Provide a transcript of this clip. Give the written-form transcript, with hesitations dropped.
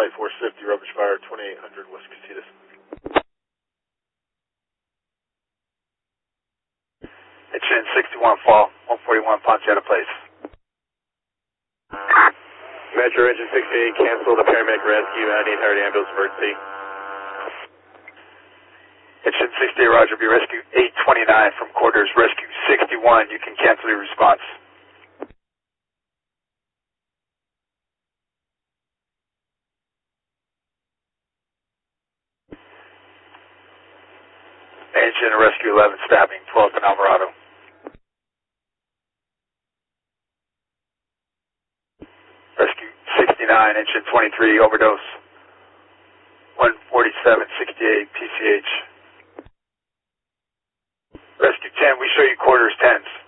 Flight 450, rubber fire, 2800 West Casitas. Engine 61 fall, 141 Ponciana Place. Metro Engine 68, cancel the paramedic rescue, I need hurry ambulance emergency. Engine 68, roger, be rescue 829 from quarters, rescue 61, you can cancel your response. Engine rescue 11 stabbing, 12th and Alvarado. Rescue 69, engine 23, overdose. 14768 PCH. Rescue 10, we show you quarters 10s.